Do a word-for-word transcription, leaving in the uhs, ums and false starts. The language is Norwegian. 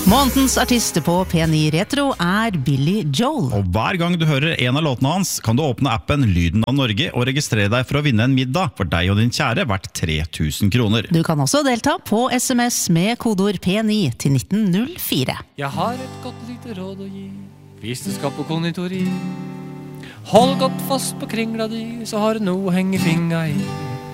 Månedens artist på P ni Retro er Billy Joel. Og hver gang du hører en av låtene hans, kan du åpne appen Lyden av Norge og registrere deg for å vinne en middag for deg og din kjære verdt tre tusen kroner. Du kan også delta på sms med kodord P ni til nitten null fire. Jeg har et godt lite råd å gi, hvis du skal på konditori. Hold godt fast på kringla di, så har du noe å henge finga i.